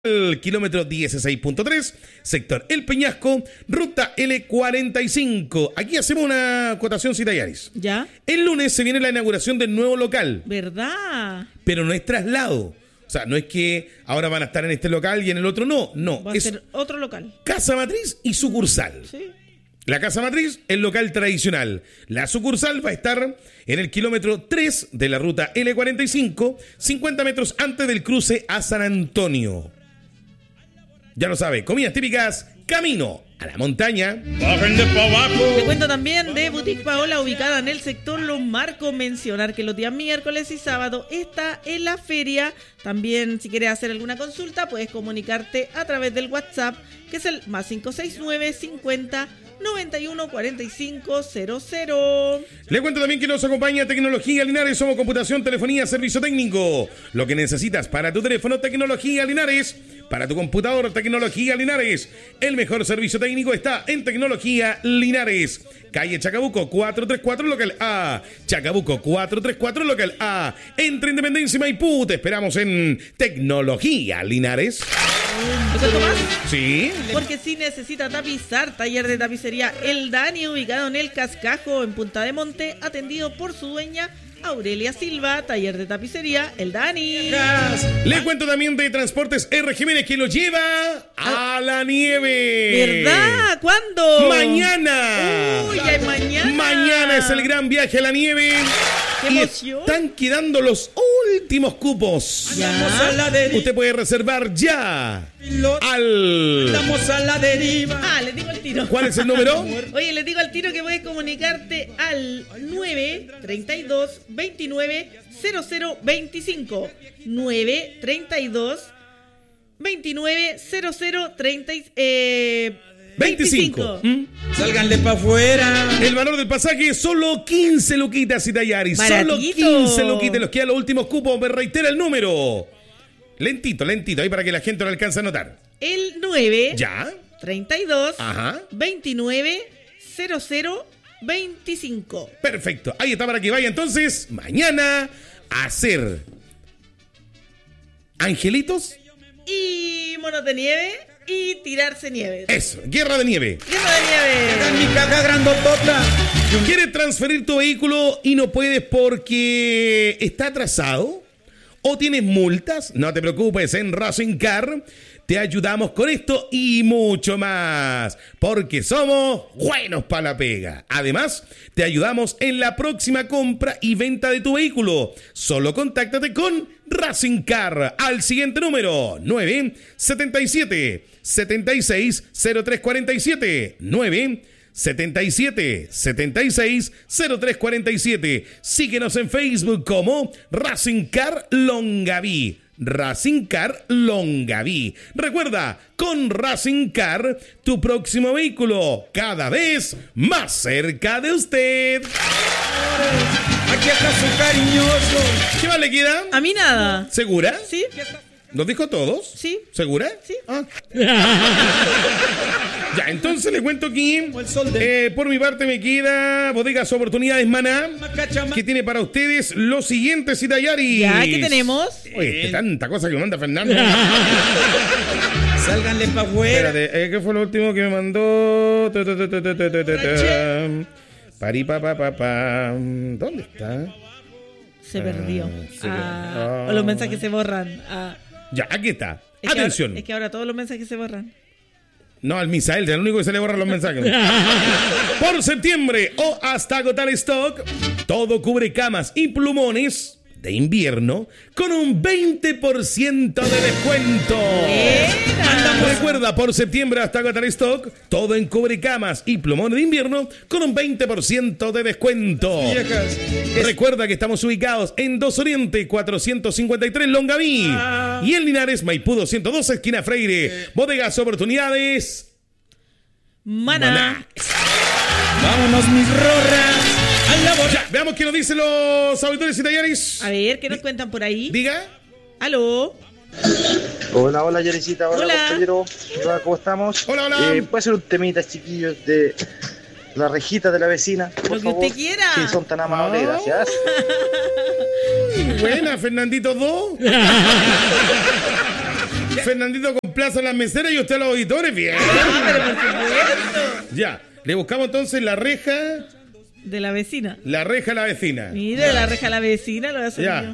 El kilómetro 16.3, sector El Peñasco, ruta L45. Aquí hacemos una cotación cita Yaris. ¿Ya? El lunes se viene la inauguración del nuevo local. ¿Verdad? Pero no es traslado. O sea, no es que ahora van a estar en este local y en el otro no. No, Va a ser otro local. Casa matriz y sucursal. Sí. La casa matriz, el local tradicional. La sucursal va a estar en el kilómetro 3 de la ruta L45, 50 metros antes del cruce a San Antonio. Ya lo sabe, comidas típicas, camino a la montaña. Bajen pa' abajo. Te cuento también de Boutique Paola, ubicada en el sector Los Marcos. Mencionar que los días miércoles y sábado está en la feria. También, si quieres hacer alguna consulta, puedes comunicarte a través del WhatsApp, que es el más 569 50 91 45 00. Le cuento también que nos acompaña Tecnología Linares. Somos computación, telefonía, servicio técnico. Lo que necesitas para tu teléfono, Tecnología Linares. Para tu computador, Tecnología Linares. El mejor servicio técnico está en Tecnología Linares. Calle Chacabuco 434, local A. Chacabuco 434, local A. Entre Independencia y Maipú. Te esperamos en Tecnología Linares. ¿Te cuento más? Sí. Porque si necesita tapizar, taller de tapicería El Dani, ubicado en El Cascajo, en Punta de Monte, atendido por su dueña Aurelia Silva. Taller de tapicería El Dani. Le cuento también de Transportes R. Jiménez, que lo lleva a la nieve. ¿Verdad? ¿Cuándo? Mañana. Uy, ya es mañana. Mañana es el gran viaje a la nieve. ¡Qué Y emoción! están quedando los últimos cupos. Ya. Usted puede reservar ya Andamos a la deriva. Les digo al tiro. ¿Cuál es el número? Oye, les digo al tiro que puedes comunicarte al 932 29 0025. 932 29 0025. Sálganle pa' afuera. El valor del pasaje es solo 15 luquitas y tallaris. Solo Baratito. 15 luquitas. Los quedan los últimos cupos. Me reitera el número. Lentito, ahí para que la gente lo alcance a notar. El 9 Ya. 32 Ajá. 29 0025. Perfecto. Ahí está para que vaya entonces mañana a hacer angelitos. Y monos de nieve y tirarse nieve. Eso, guerra de nieve. Guerra de nieve. En mi caja grandotota. ¿Quieres transferir tu vehículo y no puedes porque está atrasado? ¿O tienes multas? No te preocupes, en Racing Car te ayudamos con esto y mucho más, porque somos buenos para la pega. Además, te ayudamos en la próxima compra y venta de tu vehículo. Solo contáctate con Racing Car al siguiente número: 977 76 0347 977 76 0347. Síguenos en Facebook como Racing Car Longaví. Racing Car Longaví. Recuerda, con Racing Car, tu próximo vehículo cada vez más cerca de usted. Aquí está su cariñoso. ¿Qué más le queda? A mí nada. ¿Segura? ¿Sí? ¿Los dijo todos? Sí. ¿Segura? Sí. Ah. Ya, entonces le cuento aquí. Por mi parte me queda Bodegas Oportunidades Maná, que tiene para ustedes los siguientes Itayaris. Ya, ¿qué tenemos? Oye, tanta cosa que me manda Fernando. Sálganle pa' afuera. Espérate, ¿qué fue lo último que me mandó? Paripapapapam. ¿Dónde está? Se perdió. se perdió. O los mensajes se borran. Ya, aquí está. Es que Atención. es que ahora todos los mensajes se borran. No, al Misael, es el único que se le borran los mensajes. Por septiembre o hasta agotar stock, todo cubre camas y plumones de invierno con un 20% de descuento. Recuerda, por septiembre hasta agotar stock, todo en cubrecamas y plumones de invierno con un 20% de descuento. Viejas. Recuerda que estamos ubicados en 2 Oriente 453 Longaví y en Linares Maipú 212 esquina Freire. Bodegas Oportunidades Maná. Vámonos, mis rorras. Al labor. Ya, veamos qué nos dicen los auditores y tallaris. A ver, ¿qué nos cuentan por ahí? Diga. ¿Aló? Hola, Yarisita, hola, Hola. compañero. Hola, ¿cómo estamos? Hola. ¿Puede ser un temita, chiquillos, de la rejita de la vecina? Por Lo que favor. usted quiera. Sí, son tan amables, gracias. Buena, Fernandito 2. Fernandito complace a las meseras y usted a los auditores. Bien. Ah, pero por supuesto. Ya, le buscamos entonces la reja. De la vecina. La reja a la vecina. Mire, la reja a la vecina lo voy a hacer Ya. yo.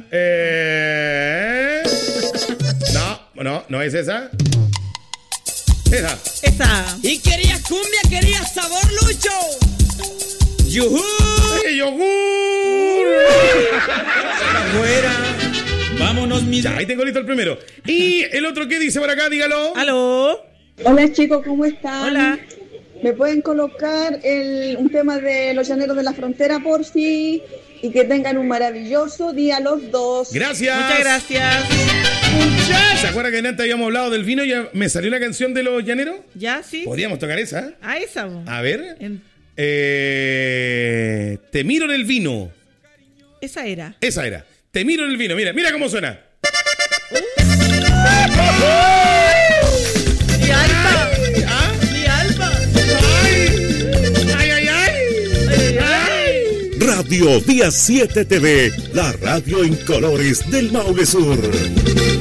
No es esa. Esa. Esa. Y querías cumbia, querías sabor, Lucho. ¡Yujú! ¡Yogur! Afuera. Vámonos, mis. Ya, ahí tengo listo el primero. Y el otro, ¿qué dice por acá? Dígalo. ¿Aló? Hola chicos, ¿cómo están? Hola. ¿Me pueden colocar un tema de Los Llaneros de la Frontera por sí? Y que tengan un maravilloso día los dos. Gracias. Muchas gracias. ¿Se acuerda que antes habíamos hablado del vino y ya me salió una canción de Los Llaneros? ¿Ya? ¿Sí? Podríamos tocar esa. A esa, bo. A ver. En- Te miro en el vino. Esa era. Esa era. Te miro en el vino. Mira cómo suena. ¡Mi alma! ¿Ah? ¡Mi alma! ¡Ay! Radio Día 7 TV, la radio en colores del Maule Sur.